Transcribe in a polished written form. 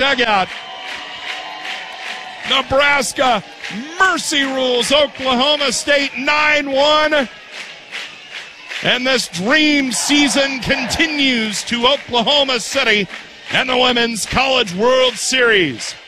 dugout. Nebraska mercy rules Oklahoma State 9-1. And this dream season continues to Oklahoma City and the Women's College World Series.